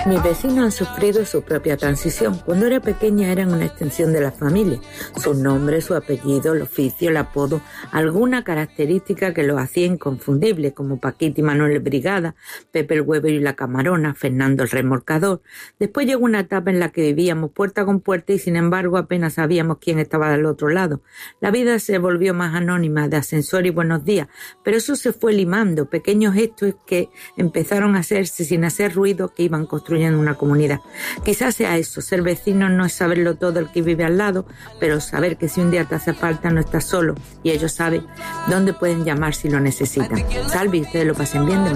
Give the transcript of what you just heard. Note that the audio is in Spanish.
Mis vecinos han sufrido su propia transición. Cuando era pequeña eran una extensión de la familia. Sus nombres, su apellido, el oficio, el apodo, alguna característica que los hacía inconfundibles, como Paquita y Manuel el Brigada, Pepe el Huevero y la Camarona, Fernando el Remolcador. Después llegó una etapa en la que vivíamos puerta con puerta y sin embargo apenas sabíamos quién estaba del otro lado. La vida se volvió más anónima, de ascensor y buenos días, pero eso se fue limando, pequeños gestos que empezaron a hacerse sin hacer ruido, que iban construyendo una comunidad. Quizás sea eso, ser vecino no es saberlo todo el que vive al lado, pero saber que si un día te hace falta no estás solo y ellos saben dónde pueden llamar si lo necesitan. Salve, ustedes lo pasen bien.